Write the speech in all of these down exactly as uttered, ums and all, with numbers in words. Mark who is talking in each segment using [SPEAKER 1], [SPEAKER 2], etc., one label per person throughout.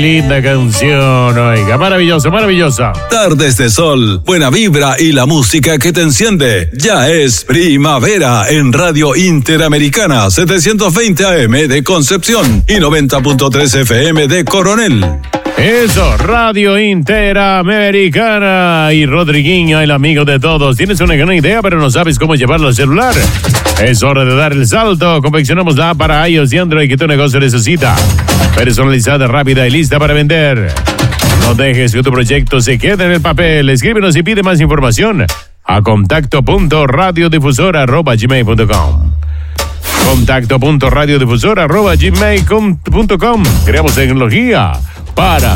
[SPEAKER 1] Linda canción, oiga, maravillosa, maravillosa.
[SPEAKER 2] Tardes de sol, buena vibra y la música que te enciende. Ya es primavera en Radio Interamericana, setecientos veinte A M de Concepción y noventa punto tres F M de Coronel.
[SPEAKER 1] Eso, Radio Interamericana y Rodriguinho, el amigo de todos. Tienes una gran idea, pero no sabes cómo llevarlo al celular. Es hora de dar el salto. Confeccionamos la app para iOS y Android que tu negocio necesita. Personalizada, rápida y lista para vender. No dejes que tu proyecto se quede en el papel. Escríbenos y pide más información a contacto punto radiodifusora arroba gmail punto com. contacto punto radiodifusora arroba gmail punto com. Creamos tecnología para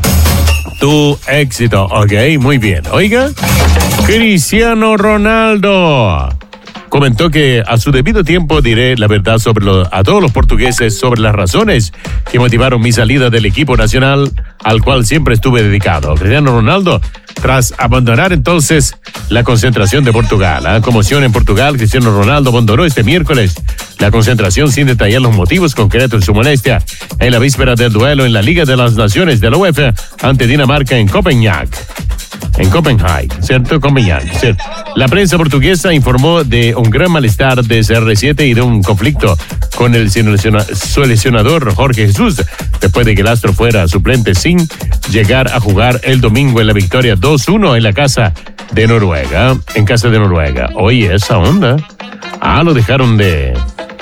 [SPEAKER 1] tu éxito. Ok, muy bien. Oiga, Cristiano Ronaldo comentó que a su debido tiempo diré la verdad sobre lo, a todos los portugueses sobre las razones que motivaron mi salida del equipo nacional al cual siempre estuve dedicado. Cristiano Ronaldo, tras abandonar entonces la concentración de Portugal, ¿eh? Conmoción en Portugal, Cristiano Ronaldo abandonó este miércoles la concentración sin detallar los motivos concretos de su molestia en la víspera del duelo en la Liga de las Naciones de la UEFA ante Dinamarca en Copenhague. En Copenhague, ¿cierto? Copenhague, ¿cierto? La prensa portuguesa informó de un gran malestar de C R siete y de un conflicto con el seleccionador Jorge Jesús, después de que el astro fuera suplente sin llegar a jugar el domingo en la victoria dos uno en la casa de Noruega, en casa de Noruega. Oye, esa onda. Ah, lo dejaron de...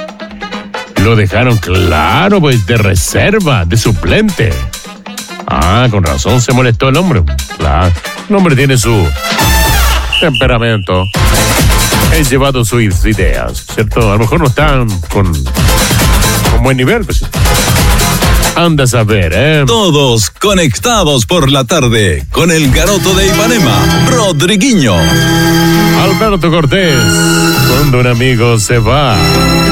[SPEAKER 1] Lo dejaron, claro, pues de reserva, de suplente. Ah, con razón se molestó el hombre. Claro, el hombre tiene su temperamento. Es llevado sus ideas, ¿cierto? A lo mejor no están con, con buen nivel, pues. Anda a saber, ¿eh?
[SPEAKER 2] Todos conectados por la tarde con el garoto de Ipanema, Rodriguinho.
[SPEAKER 1] Alberto Cortés, cuando un amigo se va.